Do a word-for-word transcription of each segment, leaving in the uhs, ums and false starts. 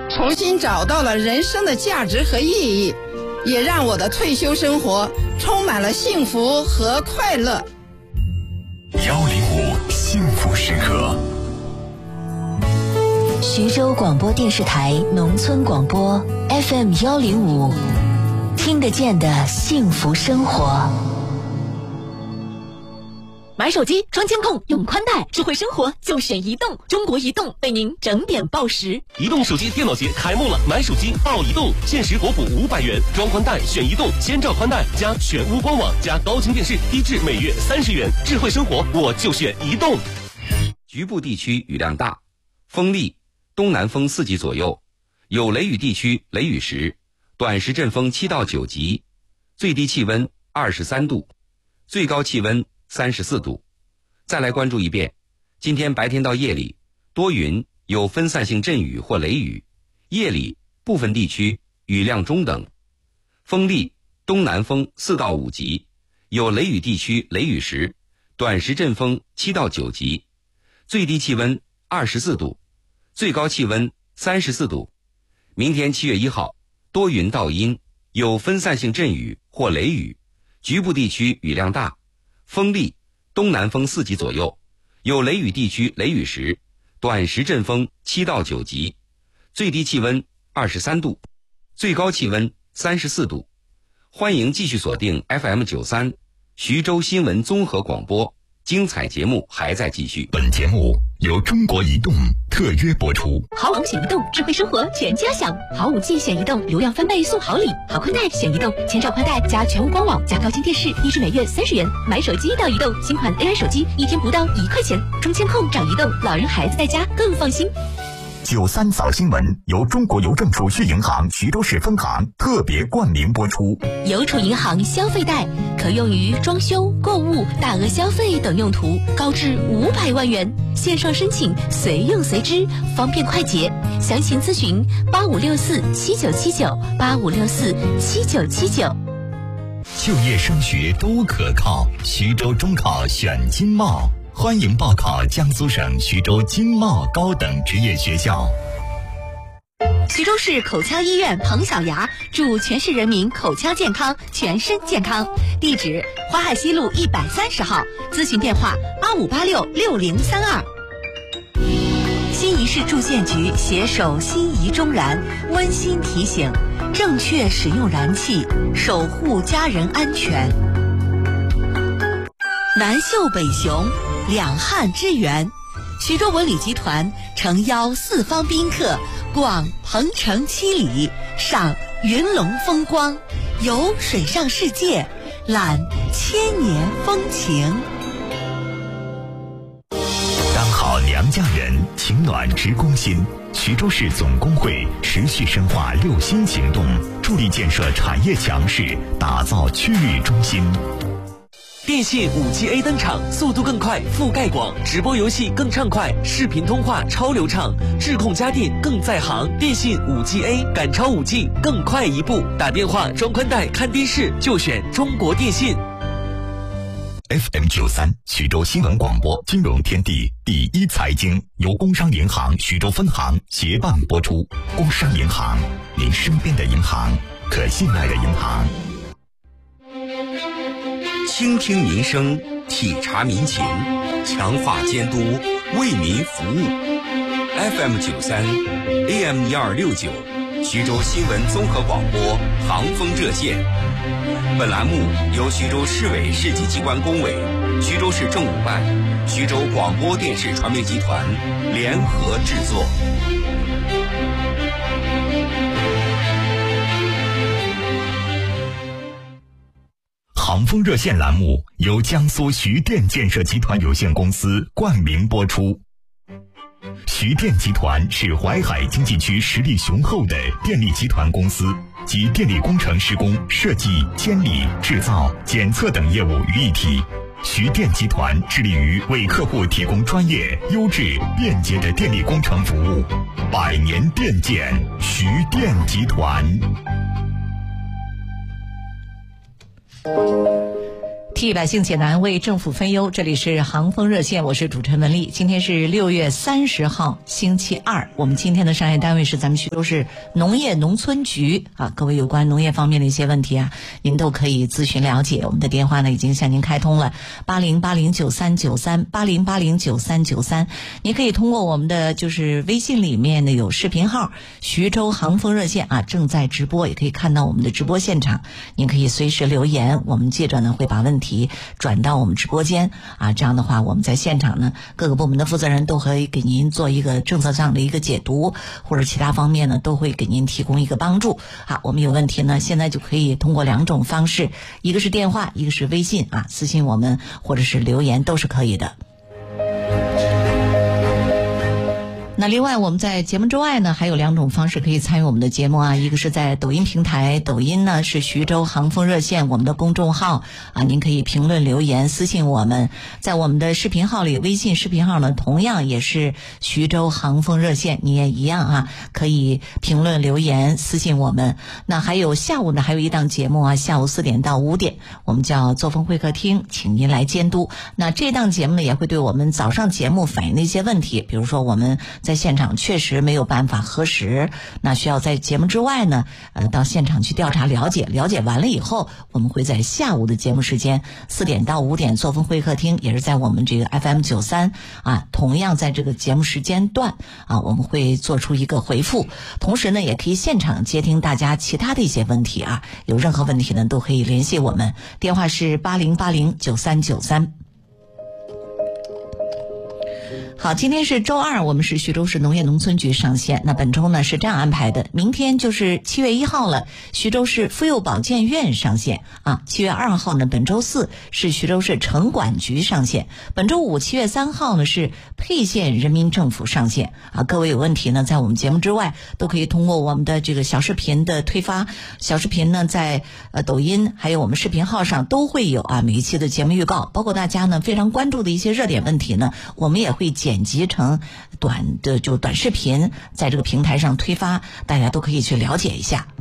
重新找到了人生的价值和意义，也让我的退休生活充满了幸福和快乐。 幺零五幸福时刻， 徐州广播电视台农村广播 F M 幺零五，听得见的幸福生活。 买手机装监控用宽带，智慧生活就选移动。中国移动为您整点报时。 移动手机电脑节开幕了，买手机到移动，限时国补五百元，装宽带选移动，千兆宽带加全屋官网加高清电视，低至每月三十元。智慧生活我就选移动。 局部地区雨量大，风力东南风四级左右，有雷雨地区雷雨时，短时阵风七到九级，最低气温二十三度，最高气温三十四度。再来关注一遍，今天白天到夜里多云，有分散性阵雨或雷雨，夜里部分地区雨量中等，风力东南风四到五级，有雷雨地区雷雨时，短时阵风七到九级，最低气温二十四度，最高气温三十四度。明天七月一号多云到阴，有分散性阵雨或雷雨，局部地区雨量大，风力东南风四级左右，有雷雨地区雷雨时，短时阵风七到九级，最低气温二十三度，最高气温三十四度。欢迎继续锁定 F M 九三徐州新闻综合广播，精彩节目还在继续。 本节目由中国移动特约播出。 好网选移动，智慧生活全家享。好 五 G 选移动，流量翻倍送好礼。好宽带选移动，千兆宽带加全屋官网加高清电视，低至每月三十元。买手机到移动，新款 A I 手机一天不到一块钱，装监控找移动，老人孩子在家更放心。 九三早新闻由中国邮政储蓄银行徐州市分行特别冠名播出。 邮储银行消费贷可用于装修、购物、大额消费等用途，高至五百万元，线上申请随用随支，方便快捷。详情咨询八五六四七九七九八五六四七九七九。 就业升学都可靠，徐州中考选经贸。欢迎报考江苏省徐州经贸高等职业学校。 徐州市口腔医院彭小牙祝全市人民口腔健康，全身健康。地址：淮海西路一百三十号，咨询电话二五八六六零三二。新沂市住建局携手新沂中燃温馨提醒：正确使用燃气，守护家人安全。南秀北雄，两汉之源。徐州文旅集团诚邀四方宾客逛鹏城七里，赏云龙风光，游水上世界，览千年风情。 当好娘家人，情暖直攻心。徐州市总工会持续深化六新行动，助力建设产业强势，打造区域中心。 电信 五 G A 登场，速度更快，覆盖广，直播游戏更畅快，视频通话超流畅，智控家电更在行。电信 五 G A 赶超 五 G， 更快一步。打电话、装宽带、看电视就选中国电信。 F M 九三徐州新闻广播，金融天地第一财经由工商银行徐州分行协办播出。工商银行，您身边的银行，可信赖的银行。 倾听民生，体察民情，强化监督，为民服务。F M 九三 A M 一二六九，徐州新闻综合广播航风热线。本栏目由徐州市委市级机关工委、徐州市政务办、徐州广播电视传媒集团联合制作。 航风热线栏目由江苏徐电建设集团有限公司冠名播出。徐电集团是淮海经济区实力雄厚的电力集团公司，集电力工程施工、设计、监理、制造、检测等业务于一体。徐电集团致力于为客户提供专业、优质、便捷的电力工程服务。百年电建，徐电集团。 替百姓解难，为政府分忧。这里是航风热线，我是主持人文丽。今天是六月三十号，星期二。我们今天的商业单位是咱们徐州市农业农村局啊。各位有关农业方面的一些问题啊，您都可以咨询了解。我们的电话呢已经向您开通了八零八零九三九三八零八零九三九三。您可以通过我们的就是微信里面呢有视频号徐州航风热线啊，正在直播，也可以看到我们的直播现场。您可以随时留言，我们接着呢会把问题转到我们直播间啊，这样的话我们在现场呢各个部门的负责人都可以给您做一个政策上的一个解读，或者其他方面呢都会给您提供一个帮助。好，我们有问题呢现在就可以通过两种方式，一个是电话，一个是微信啊，私信我们或者是留言都是可以的。那另外我们在节目之外呢还有两种方式可以参与我们的节目啊，一个是在抖音平台，抖音呢是徐州航风热线我们的公众号啊，您可以评论留言私信我们。在我们的视频号里，微信视频号呢同样也是徐州航风热线，你也一样啊，可以评论留言私信我们。那还有下午呢还有一档节目啊，下午四点到五点我们叫作风会客厅，请您来监督。那这档节目呢也会对我们早上节目反映的一些问题，比如说我们在现场确实没有办法核实，那需要在节目之外呢呃，到现场去调查了解，了解完了以后我们会在下午的节目时间四点到五点作风会客厅，也是在我们这个 F M 九三 啊，同样在这个节目时间段啊，我们会做出一个回复，同时呢也可以现场接听大家其他的一些问题啊，有任何问题呢都可以联系我们，电话是八零八零九三九三。好，今天是周二，我们是徐州市农业农村局上线。那本周呢是这样安排的，明天就是七月一号了，徐州市妇幼保健院上线啊。七月二号呢，本周四是徐州市城管局上线。本周五七月三号呢是沛县人民政府上线啊。各位有问题呢，在我们节目之外都可以通过我们的这个小视频的推发，小视频呢在呃抖音还有我们视频号上都会有啊，每一期的节目预告，包括大家呢非常关注的一些热点问题呢，我们也会剪辑成短的就短视频，在这个平台上推发，大家都可以去了解一下。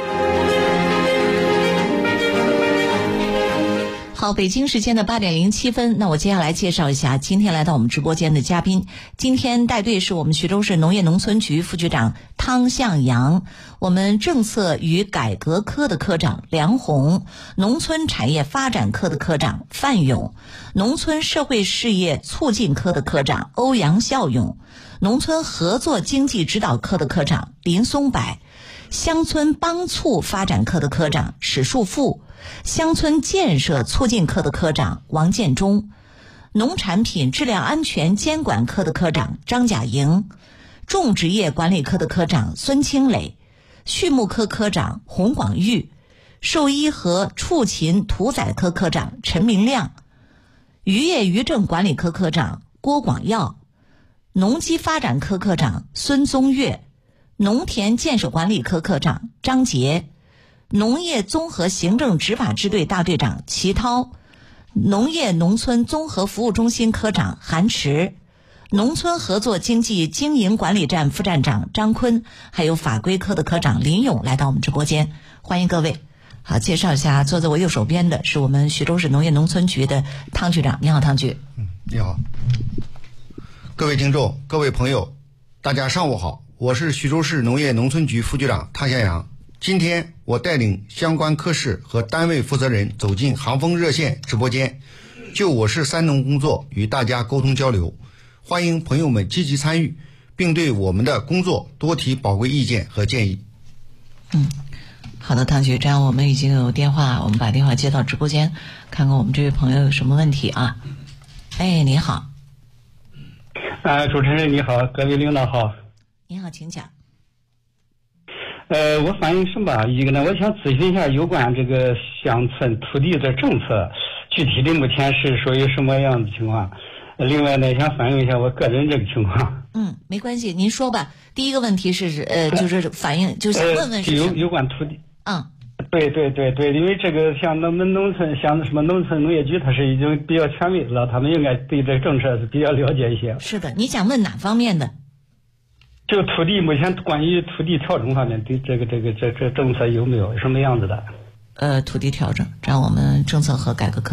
好，北京时间的八点零七分，那我接下来介绍一下今天来到我们直播间的嘉宾。今天带队是我们徐州市农业农村局副局长汤向阳，我们政策与改革科的科长梁红，农村产业发展科的科长范勇，农村社会事业促进科的科长欧阳孝勇，农村合作经济指导科的科长林松柏，乡村帮促发展科的科长史树富，乡村建设促进科的科长王建忠，农产品质量安全监管科的科长张甲莹，种植业管理科的科长孙清磊，畜牧科科长洪广玉，兽医和畜禽屠宰科科长陈明亮，渔业渔政管理科科长郭广耀，农机发展科科长孙宗岳，农田建设管理科科长张杰，农业综合行政执法支队大队长齐涛，农业农村综合服务中心科长韩池，农村合作经济经营管理站副站长张坤，还有法规科的科长林勇来到我们直播间，欢迎各位。好，介绍一下，坐在我右手边的是我们徐州市农业农村局的汤局长。你好，汤局。 嗯，你好。各位听众，各位朋友，大家上午好，我是徐州市农业农村局副局长汤向阳。今天我带领相关科室和单位负责人走进航风热线直播间，就我市三农工作与大家沟通交流，欢迎朋友们积极参与，并对我们的工作多提宝贵意见和建议。 嗯，好的，汤局长，我们已经有电话，我们把电话接到直播间，看看我们这位朋友有什么问题啊。哎，你好。 啊，主持人你好，各位领导好。 你好，请讲。 呃，我反映什么？一个呢，我想咨询一下有关这个乡村土地的政策，具体的目前是属于什么样的情况？另外呢，想反映一下我个人这个情况。 嗯，没关系，您说吧。第一个问题是呃，就是反映，就想问问是有有关土地。 嗯。 对对对对，因为这个像我们农村，像什么农村农业局，它是已经比较权威了，他们应该对这个政策是比较了解一些。 是的，你想问哪方面的？ 这个土地目前关于土地调整方面，对这个这个这这政策有没有什么样子的？ 呃，土地调整，让我们政策和改革科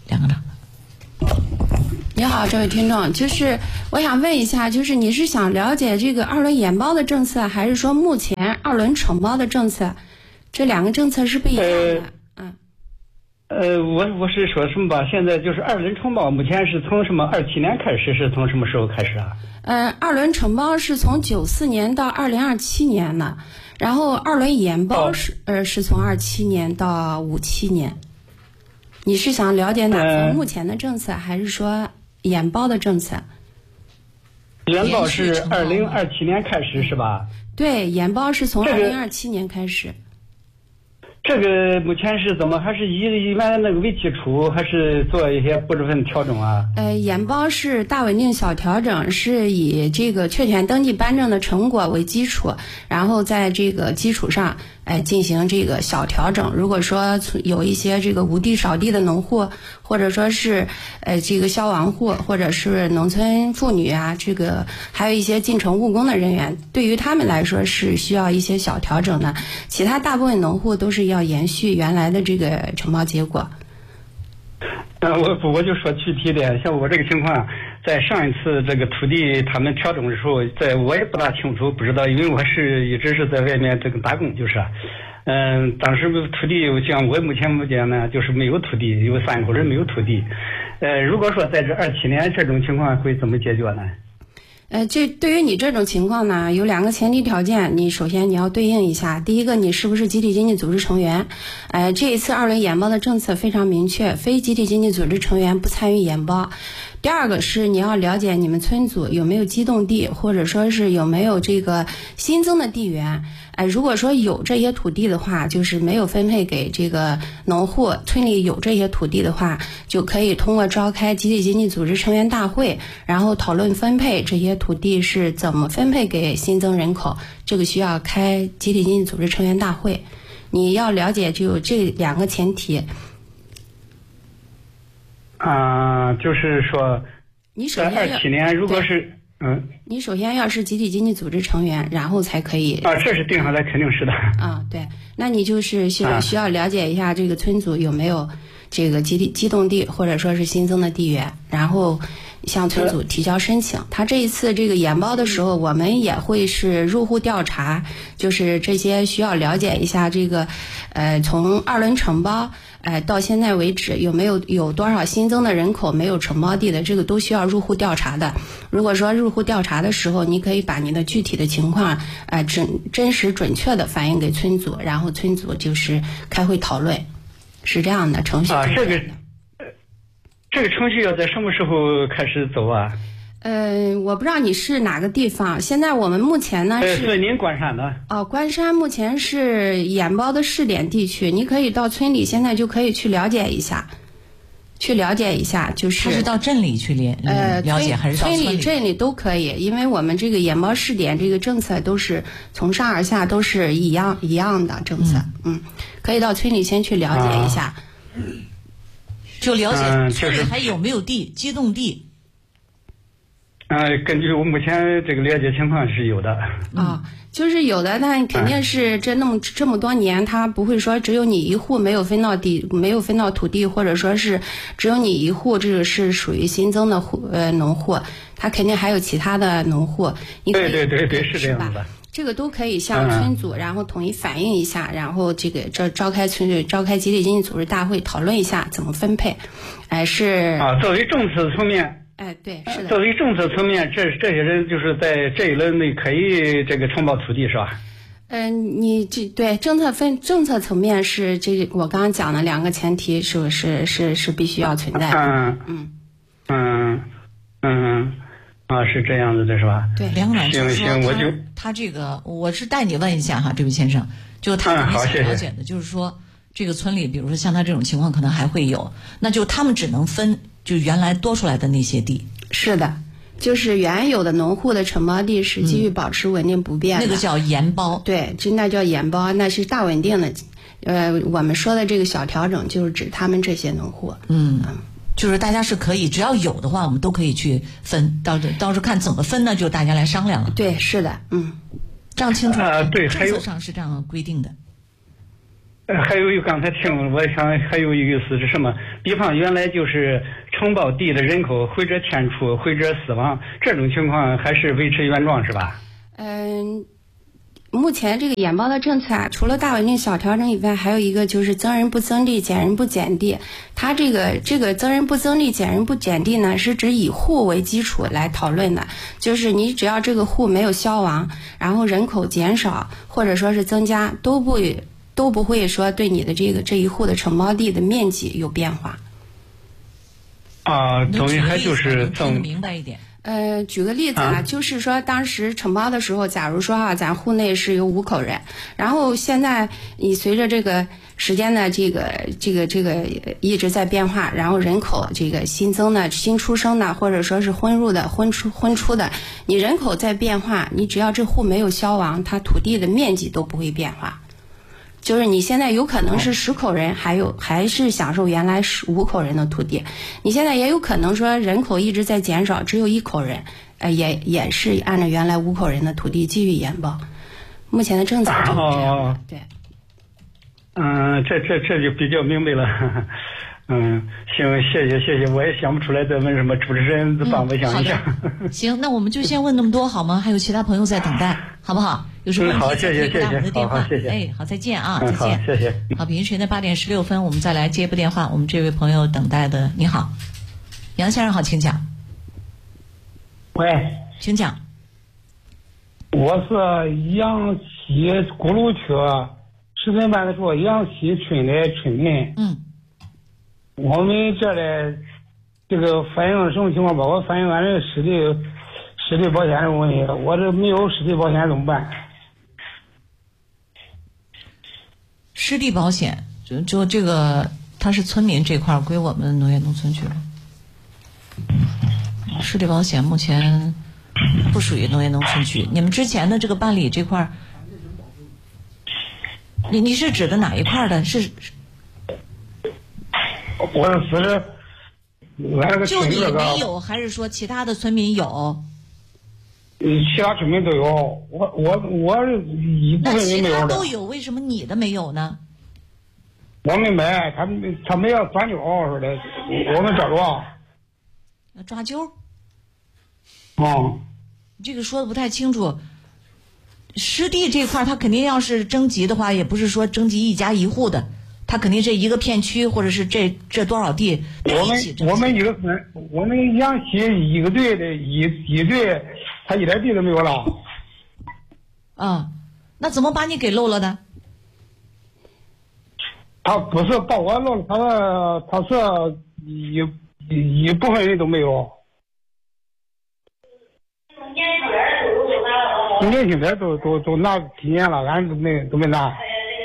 梁科长。 你好，这位听众，就是我想问一下，就是你是想了解这个二轮延包的政策，还是说目前二轮承包的政策？这两个政策是不一样的。嗯。 呃，我我是说什么吧？现在就是二轮承包，目前是从什么二七年开始，是从什么时候开始啊？ 呃，二轮承包是从九四年到二零二七年的，然后二轮延包是、哦、呃是从二七年到五七年。你是想了解哪个目前的政策，呃、还是说延包的政策？ 延包是二零二七年开始是吧？ 对，延包是从二零二七年开始。 这个目前是怎么？还是以原来那个为基础，还是做一些部分调整啊？ 呃，延包是大稳定小调整，是以这个确权登记颁证的成果为基础，然后在这个基础上，哎、呃，进行这个小调整。如果说有一些这个无地少地的农户，或者说是呃这个消亡户，或者是农村妇女啊，这个还有一些进城务工的人员，对于他们来说是需要一些小调整的。其他大部分农户都是要延续原来的这个承包结果。 呃，我我就说具体点，像我这个情况，在上一次这个土地他们调整的时候，在我也不大清楚，不知道，因为我是一直是在外面这个打工，就是，嗯、呃，当时土地像我目前目前呢，就是没有土地，有三口人没有土地，呃，如果说在这二七年这种情况会怎么解决呢？ 呃，这对于你这种情况呢，有两个前提条件，你首先你要对应一下。第一个，你是不是集体经济组织成员？呃，这一次二轮延包的政策非常明确，非集体经济组织成员不参与延包。第二个是你要了解你们村组有没有机动地，或者说是有没有这个新增的地缘。哎，如果说有这些土地的话，就是没有分配给这个农户，村里有这些土地的话，就可以通过召开集体经济组织成员大会，然后讨论分配这些土地是怎么分配给新增人口，这个需要开集体经济组织成员大会。你要了解就有这两个前提。 啊、呃，就是说， 你首先二七年如果是。嗯， 你首先要是集体经济组织成员，然后才可以啊，这是定下来肯定是的啊。对，那你就是需要需要了解一下这个村组有没有这个集体机动地或者说是新增的地缘，然后向村组提交申请。他这一次这个延包的时候，我们也会是入户调查，就是这些需要了解一下这个，呃，从二轮承包。哎，到现在为止有没有有多少新增的人口没有承包地的，这个都需要入户调查的。如果说入户调查的时候，你可以把你的具体的情况，哎、呃，真真实准确的反映给村组，然后村组就是开会讨论，是这样的程序。 啊，这个这个程序要在什么时候开始走啊？ 呃，我不知道你是哪个地方。现在我们目前呢是是您关山的。 哦，关山目前是延包的试点地区，你可以到村里，现在就可以去了解一下，去了解一下，就是他是到镇里去联呃了解，还是到村里？ 里镇里都可以，因为我们这个延包试点这个政策都是从上而下都是一样一样的政策，嗯，嗯可以到村里先去了解一下，啊、 就了解嗯、 村里还有没有地、机动地。 呃，根据我目前这个了解情况是有的啊、 哦，就是有的，但肯定是这那么这么多年，他不会说只有你一户没有分到地，没有分到土地，或者说是只有你一户，这个是属于新增的户呃农户，他肯定还有其他的农户。你可以对对对对，是这样的。 这个都可以向村组，然后统一反映一下，然后这个召召开村召开集体经济组织大会讨论一下怎么分配，哎是啊，作为政策层面。 哎，对，是的。 作为政策层面，这这些人就是在这一轮内可以这个承包土地，是吧？ 嗯、呃，你这对政策分政策层面是这我刚刚讲的两个前提是是是是必须要存在的。 嗯嗯嗯嗯啊，是这样子的，是吧？ 对，梁老行行，我就他这个我是带你问一下哈，这位先生，就他可能想了解的，就是说这个村里，比如说像他这种情况，可能还会有，那就他们只能分。就原来多出来的那些地， 是的，就是原有的农户的承包地是继续保持稳定不变的、 嗯、那个叫延包， 对，真的叫延包，那是大稳定的。呃，我们说的这个小调整，就是指他们这些农户。 嗯，嗯就是大家是可以，只要有的话，我们都可以去分。到到时候看怎么分呢，就大家来商量了。 对，是的，嗯， 这样清楚。 啊，对，还有政策上是这样规定的。 呃，还有刚才听，我想还有一个是是什么？比方原来就是承包地的人口或者迁出或者死亡，这种情况还是维持原状是吧？ 嗯。目前这个研报的政策啊，除了大环境小调整以外，还有一个就是增人不增地，减人不减地。它这个这个增人不增地，减人不减地呢，是指以户为基础来讨论的，就是你只要这个户没有消亡，然后人口减少或者说是增加，都不都不会说对你的这个这一户的承包地的面积有变化。 啊，等于还就是增明白一点。 呃，举个例子啊，就是说当时承包的时候，假如说啊，咱户内是有五口人，然后现在你随着这个时间的这个这个这个一直在变化，然后人口这个新增的、新出生的，或者说是婚入的、婚出婚出的，你人口在变化，你只要这户没有消亡，它土地的面积都不会变化。就是你现在有可能是十口人，还有还是享受原来十五口人的土地，你现在也有可能说人口一直在减少，只有一口人，呃，也也是按照原来五口人的土地继续研报。目前的政策就是这样、 哦、 对。 嗯，这这这就比较明白了。嗯，行，谢谢谢谢，我也想不出来再问什么，主持人帮我想一想。 嗯、行，那我们就先问那么多好吗？还有其他朋友在等待，好不好？有什么问题可以拨打我们的电话。 谢谢， 哎，好，再见啊， 嗯、 再见。 好，谢谢。 好，北京时间的八点十六分，我们再来接一部电话。我们这位朋友等待的，你好，杨先生好，请讲。 喂， 请讲。 我是阳西咕噜区十村办事处阳西村的村民。 嗯。 我们这里这个反映什么情况？包括反映俺这实地实地保险的问题，我这没有实地保险怎么办？ 湿地保险就就这个，它是村民这块归我们农业农村局了。湿地保险目前不属于农业农村局。你们之前的这个办理这块，你你是指的哪一块的？是？ 我是俺个就你没有，还是说其他的村民有？ 嗯，其他村民都有，我我我一部分人没有的。 那其他都有，为什么你的没有呢？ 我们买，他们他们要抓阄似的，我们抓住。 要抓阄？ 哦， 这个说的不太清楚。湿地这块，他肯定要是征集的话，也不是说征集一家一户的。他肯定这一个片区，或者是这这多少地， 我们我们一个村，我们阳西一个队的一一队，他一点地都没有了。 啊，那怎么把你给漏了呢？ 他不是把我漏了，他是他是一一一部分人都没有。年轻点都都都拿几年了，俺都没都没拿。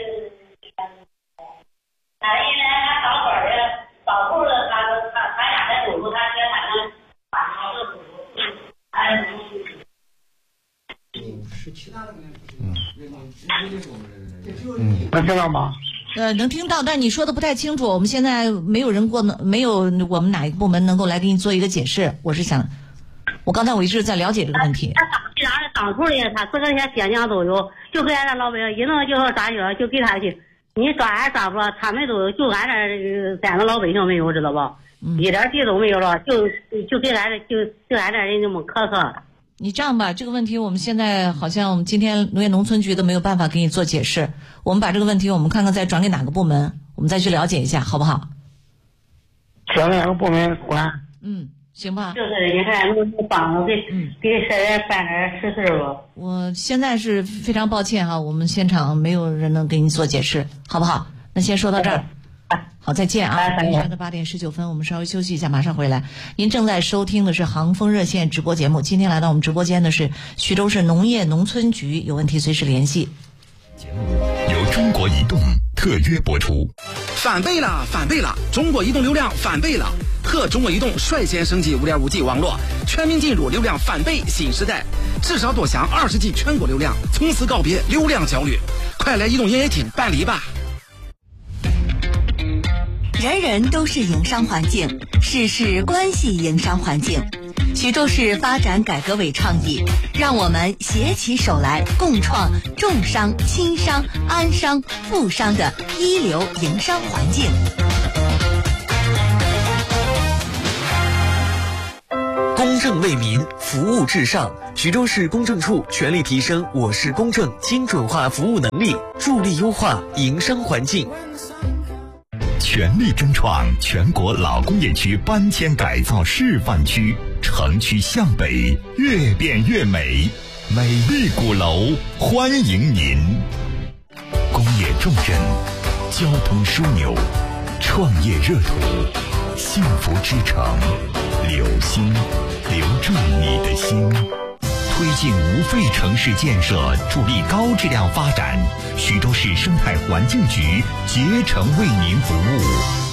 嗯，能听到吗？ 呃，能听到，但你说的不太清楚。我们现在没有人过，没有我们哪一个部门能够来给你做一个解释。我是想，我刚才我一直在了解这个问题。 他其他的当处的，他这个些县长都有，就给俺这老百姓一弄就说抓阄，就给他去。你抓还抓不着，他们都就俺这咱们老百姓没有，知道吧？嗯、一点地都没有了，就就给俺这就就俺这人这么苛刻。 你这样吧，这个问题我们现在好像我们今天农业农村局都没有办法给你做解释。我们把这个问题我们看看再转给哪个部门，我们再去了解一下，好不好？ 转哪个部门管？ 嗯，行吧。 就是你看能不帮给嗯给社员办点实事不？ 我现在是非常抱歉哈，我们现场没有人能给你做解释，好不好？那先说到这儿。好，再见啊！北京的八点十九分，我们稍微休息一下，马上回来。您正在收听的是航风热线直播节目。今天来到我们直播间的是徐州市农业农村局，有问题随时联系。 节目由中国移动特约播出。 翻倍了，翻倍了！中国移动流量翻倍了，和中国移动率先升级 五点五 G 网络，全面进入流量翻倍新时代，至少多享二十 G 全国流量，从此告别流量焦虑。快来移动营业厅办理吧！ 人人都是营商环境，事事关系营商环境。 徐州市发展改革委倡议，让我们携起手来，共创重商、轻商、安商、富商的一流营商环境。 公正为民，服务至上。徐州市公证处全力提升我市公证精准化服务能力，助力优化营商环境。 全力争创全国老工业区搬迁改造示范区，城区向北，越变越美，美丽鼓楼欢迎您。工业重镇，交通枢纽，创业热土，幸福之城，留心，留住你的心。推进无废城市建设，助力高质量发展。徐州市生态环境局竭诚为您服务。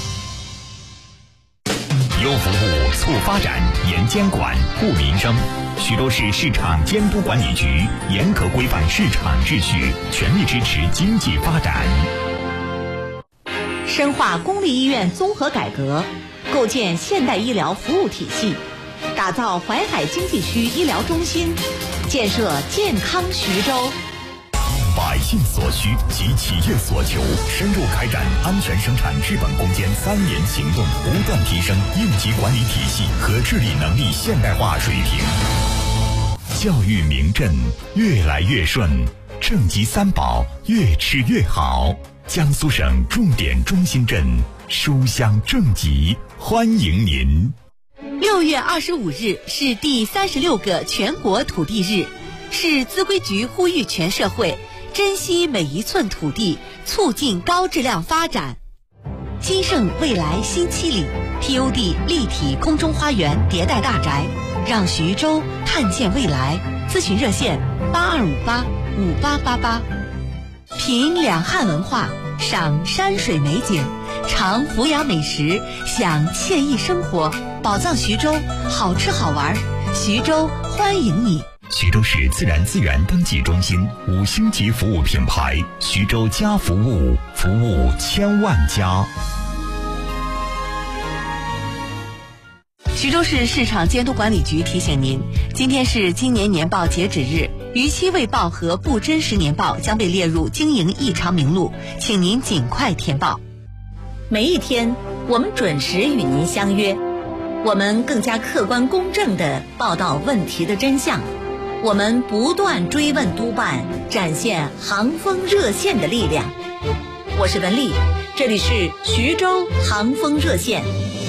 优服务，促发展，严监管，护民生。徐州市市场监督管理局严格规范市场秩序，全力支持经济发展。 深化公立医院综合改革，构建现代医疗服务体系，打造淮海经济区医疗中心，建设健康徐州。 百姓所需及企业所求，深入开展安全生产治本攻坚三年行动，不断提升应急管理体系和治理能力现代化水平。教育名镇越来越顺，正极三宝越吃越好。江苏省重点中心镇书香正极，欢迎您。 六月二十五日是第三十六个全国土地日，市资规局呼吁全社会珍惜每一寸土地，促进高质量发展。兴盛未来新七里 T O D 立体空中花园迭代大宅，让徐州看见未来。咨询热线八二五八五八八八。品两汉文化，赏山水美景，尝福雅美食，享惬意生活。宝藏徐州，好吃好玩，徐州欢迎你。 徐州市自然资源登记中心五星级服务品牌，徐州家服务，服务千万家。 徐州市市场监督管理局提醒您，今天是今年年报截止日，逾期未报和不真实年报将被列入经营异常名录，请您尽快填报。 每一天，我们准时与您相约，我们更加客观公正地报道问题的真相，我们不断追问督办，展现航风热线的力量。我是文丽，这里是徐州航风热线。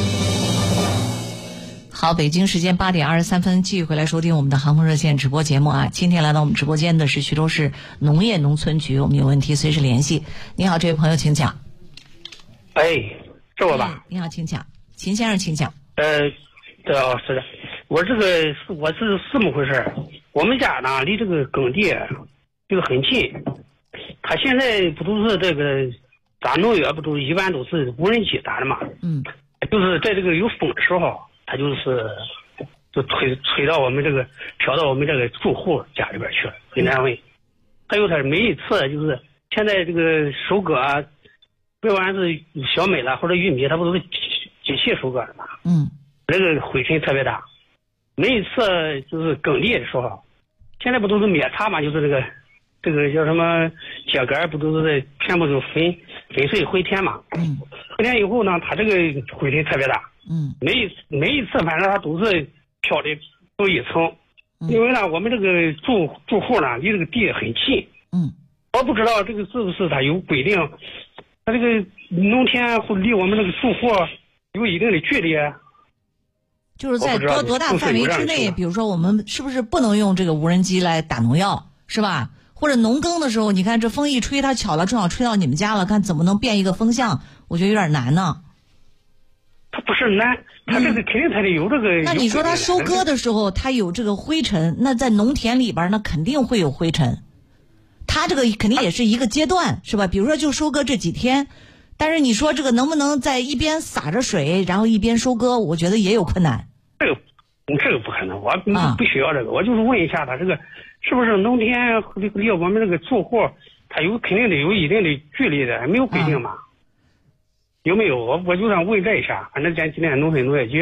好，北京时间八点二十三分，继续回来收听我们的航风热线直播节目啊。今天来到我们直播间的是徐州市农业农村局，我们有问题随时联系。你好，这位朋友，请讲。 哎，是我吧？ 哎、你好，请讲，秦先生，请讲。 呃，对哦，是的，我这个我是这么回事儿。我们家呢离这个耕地这个很近，他现在不都是这个打农药不都一般都是无人机打的嘛？ 嗯， 就是在这个有风的时候。他就是就吹吹到我们这个飘到我们这个住户家里边去了，很难为。还有他每一次就是现在这个收割啊，不管是小麦了或者玉米，它不都是机器收割的嘛？ 嗯， 这个灰尘特别大。每一次就是耕地的时候，现在不都是灭茬嘛？就是这个这个叫什么秸秆不都是全部都粉粉碎回填嘛？ 嗯， 回填以后呢，它这个灰尘特别大。 嗯， 每一每一次反正它都是飘的有一层，因为呢我们这个住住户呢离这个地很近。 嗯， 我不知道这个是不是它有规定，它这个农田会离我们这个住户有一定的距离。 就是在多多大范围之内，比如说我们是不是不能用这个无人机来打农药，是吧？或者农耕的时候，你看这风一吹，它巧了正好吹到你们家了，看怎么能变一个风向？我觉得有点难呢。 它不是难，它这个肯定它得有这个。 嗯、那你说它收割的时候，它有这个灰尘，那在农田里边，那肯定会有灰尘。它这个肯定也是一个阶段，是吧？比如说就收割这几天，但是你说这个能不能在一边撒着水，然后一边收割？我觉得也有困难。 这个这个不可能，我不需要这个，啊、我就是问一下他这个是不是农田离我们这个住户，他有肯定得有一定的距离的，没有规定嘛？啊有没有？我我就想问这一下，反正咱今天农村农业局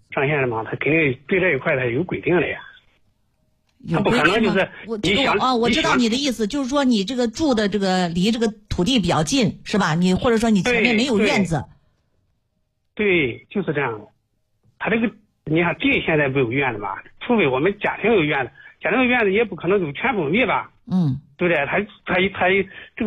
上线了嘛，他肯定对这一块他有规定的呀。他不可能就是你想哦，我知道你的意思，就是说你这个住的这个离这个土地比较近，是吧？你或者说你前面没有院子。 对，对就是这样的。他这个你看地现在没有院子吧？除非我们家庭有院子，家庭有院子也不可能就全封闭吧？ 嗯， 对不对？他他他这个。